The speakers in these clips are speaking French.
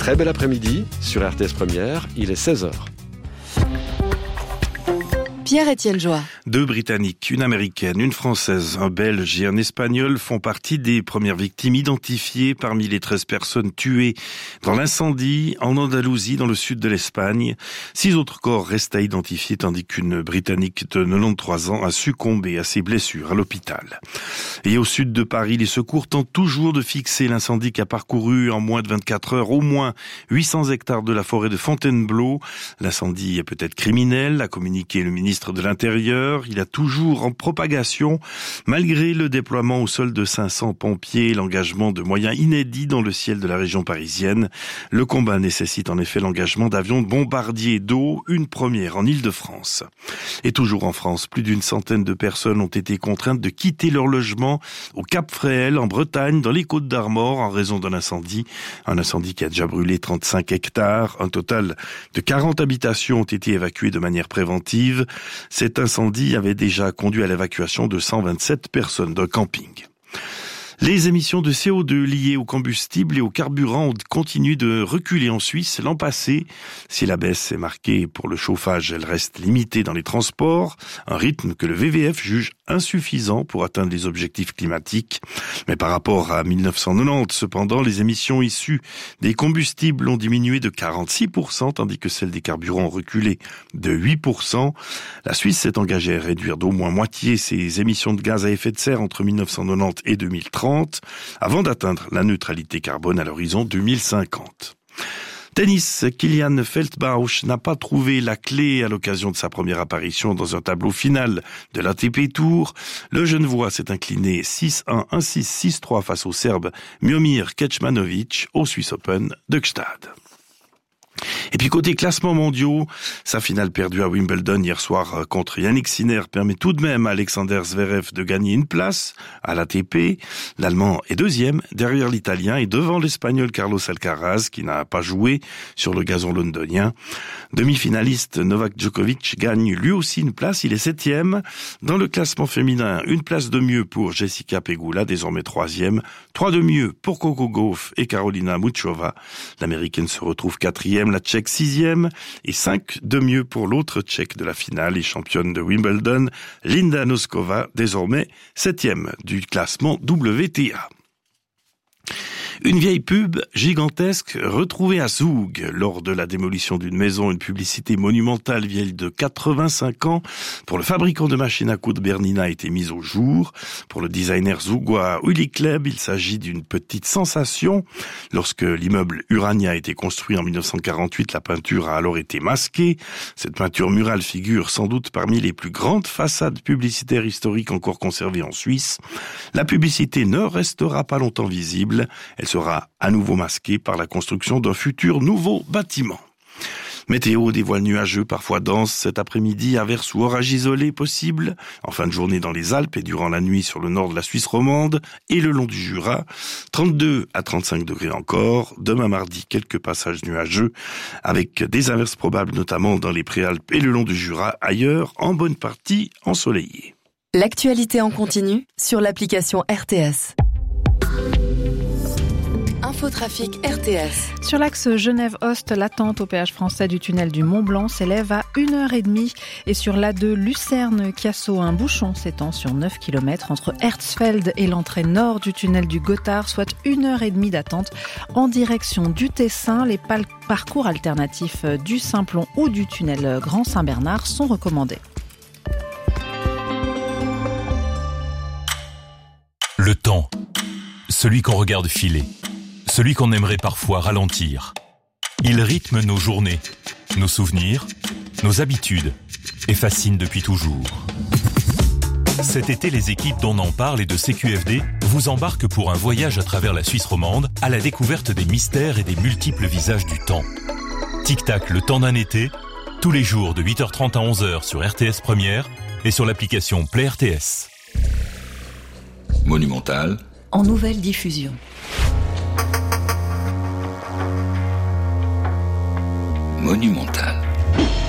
Très bel après-midi sur RTS Première, il est 16h. Pierre-Étienne Joie. 2 Britanniques, une Américaine, une Française, un Belge et un Espagnol font partie des premières victimes identifiées parmi les 13 personnes tuées dans l'incendie en Andalousie, dans le sud de l'Espagne. 6 autres corps restent à identifier, tandis qu'une Britannique de 93 ans a succombé à ses blessures à l'hôpital. Et au sud de Paris, les secours tentent toujours de fixer l'incendie qui a parcouru en moins de 24 heures au moins 800 hectares de la forêt de Fontainebleau. L'incendie est peut-être criminel, a communiqué le ministre de l'Intérieur. Il a toujours en propagation, malgré le déploiement au sol de 500 pompiers et l'engagement de moyens inédits dans le ciel de la région parisienne. Le combat nécessite en effet l'engagement d'avions de bombardiers d'eau, une première en Île-de-France. Et toujours en France, plus d'une centaine de personnes ont été contraintes de quitter leur logement au Cap Fréhel, en Bretagne, dans les Côtes-d'Armor, en raison d'un incendie. Un incendie qui a déjà brûlé 35 hectares. Un total de 40 habitations ont été évacuées de manière préventive. Cet incendie avait déjà conduit à l'évacuation de 127 personnes d'un camping. Les émissions de CO2 liées au combustible et au carburant ont continué de reculer en Suisse l'an passé. Si la baisse est marquée pour le chauffage, elle reste limitée dans les transports, un rythme que le WWF juge insuffisant pour atteindre les objectifs climatiques. Mais par rapport à 1990, cependant, les émissions issues des combustibles ont diminué de 46%, tandis que celles des carburants ont reculé de 8%. La Suisse s'est engagée à réduire d'au moins moitié ses émissions de gaz à effet de serre entre 1990 et 2030. Avant d'atteindre la neutralité carbone à l'horizon 2050. Tennis, Kilian Feldbausch n'a pas trouvé la clé à l'occasion de sa première apparition dans un tableau final de l'ATP Tour. Le Genevois s'est incliné 6-1, 1-6, 6-3 face au Serbe Miomir Kecmanovic au Swiss Open de Gstaad. Et puis côté classement mondiaux, sa finale perdue à Wimbledon hier soir contre Yannick Sinner permet tout de même à Alexander Zverev de gagner une place à l'ATP. L'Allemand est deuxième derrière l'Italien et devant l'Espagnol Carlos Alcaraz qui n'a pas joué sur le gazon londonien. Demi-finaliste Novak Djokovic gagne lui aussi une place, il est 7e. Dans le classement féminin, une place de mieux pour Jessica Pegula, désormais 3e. 3 de mieux pour Coco Gauff et Karolina Muchova. L'Américaine se retrouve 4e, la Tchèque 6e et 5 de mieux pour l'autre Tchèque de la finale et championne de Wimbledon, Linda Noskova, désormais 7e du classement WTA. Une vieille pub gigantesque retrouvée à Zoug lors de la démolition d'une maison, une publicité monumentale vieille de 85 ans pour le fabricant de machines à coudre Bernina a été mise au jour. Pour le designer zougois Uli Kleb, il s'agit d'une petite sensation. Lorsque l'immeuble Urania a été construit en 1948, la peinture a alors été masquée. Cette peinture murale figure sans doute parmi les plus grandes façades publicitaires historiques encore conservées en Suisse. La publicité ne restera pas longtemps visible. Elle sera à nouveau masquée par la construction d'un futur nouveau bâtiment. Météo, des voiles nuageux, parfois denses cet après-midi, averses ou orages isolés possibles, en fin de journée dans les Alpes et durant la nuit sur le nord de la Suisse romande et le long du Jura. 32 à 35 degrés encore. Demain mardi, quelques passages nuageux, avec des averses probables notamment dans les Préalpes et le long du Jura, ailleurs en bonne partie ensoleillé. L'actualité en continu sur l'application RTS. Infotrafic RTS. Sur l'axe Genève-Ost, l'attente au péage français du tunnel du Mont-Blanc s'élève à 1h30. Et sur l'A2 Lucerne-Cassau, un bouchon s'étend sur 9 km entre Herzfeld et l'entrée nord du tunnel du Gothard, soit 1h30 d'attente en direction du Tessin. Les parcours alternatifs du Simplon ou du tunnel Grand Saint-Bernard sont recommandés. Le temps, celui qu'on regarde filer, celui qu'on aimerait parfois ralentir. Il rythme nos journées, nos souvenirs, nos habitudes et fascine depuis toujours. Cet été, les équipes d'On en parle et de CQFD vous embarquent pour un voyage à travers la Suisse romande à la découverte des mystères et des multiples visages du temps. Tic-tac, le temps d'un été, tous les jours de 8h30 à 11h sur RTS Première et sur l'application Play RTS. Monumental. En nouvelle diffusion. Monumental.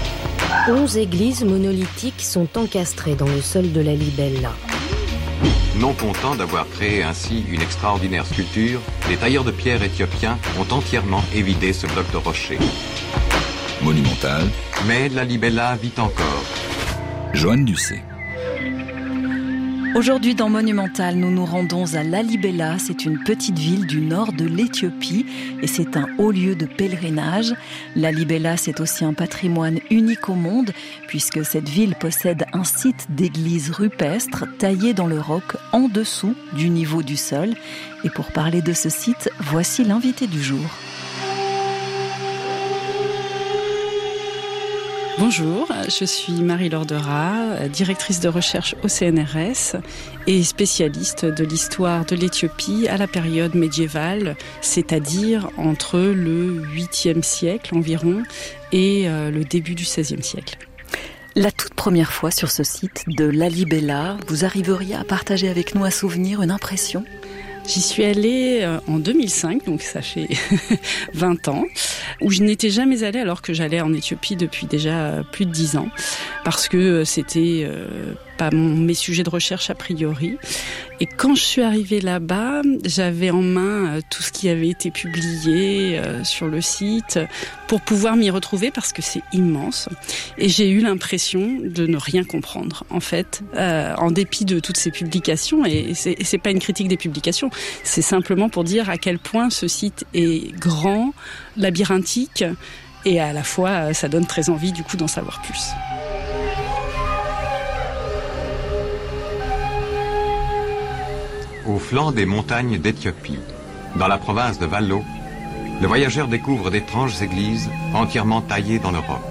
11 églises monolithiques sont encastrées dans le sol de la Libella. Non content d'avoir créé ainsi une extraordinaire sculpture, les tailleurs de pierre éthiopiens ont entièrement évidé ce bloc de rocher. Monumental. Mais Lalibela vit encore. Joanne Ducé. Aujourd'hui dans Monumental, nous nous rendons à Lalibela. C'est une petite ville du nord de l'Éthiopie et c'est un haut lieu de pèlerinage. Lalibela, c'est aussi un patrimoine unique au monde puisque cette ville possède un site d'église rupestre taillé dans le roc en dessous du niveau du sol. Et pour parler de ce site, voici l'invité du jour. Bonjour, je suis Marie-Laure Dera, directrice de recherche au CNRS et spécialiste de l'histoire de l'Éthiopie à la période médiévale, c'est-à-dire entre le 8e siècle environ et le début du 16e siècle. La toute première fois sur ce site de Lalibela, vous arriveriez à partager avec nous un souvenir, une impression ? J'y suis allée en 2005, donc ça fait 20 ans, où je n'étais jamais allée alors que j'allais en Éthiopie depuis déjà plus de 10 ans, parce que c'était pas mes sujets de recherche a priori. Et quand je suis arrivée là-bas, j'avais en main tout ce qui avait été publié sur le site pour pouvoir m'y retrouver parce que c'est immense. Et j'ai eu l'impression de ne rien comprendre, en fait, en dépit de toutes ces publications. Et c'est pas une critique des publications, c'est simplement pour dire à quel point ce site est grand, labyrinthique, et à la fois, ça donne très envie du coup d'en savoir plus. Au flanc des montagnes d'Éthiopie, dans la province de Vallo, le voyageur découvre d'étranges églises entièrement taillées dans le roc.